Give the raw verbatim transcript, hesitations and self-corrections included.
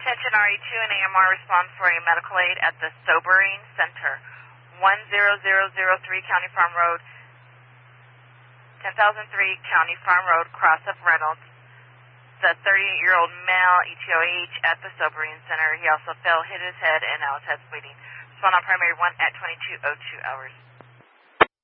Attention R E two and A M R respond for a medical aid at the Sobering Center, one zero zero zero three County Farm Road, ten thousand three County Farm Road, cross of Reynolds. The thirty-eight-year-old male E T O H at the Sobering Center. He also fell, hit his head, and now his head's bleeding. Respond on primary one at twenty-two oh two hours.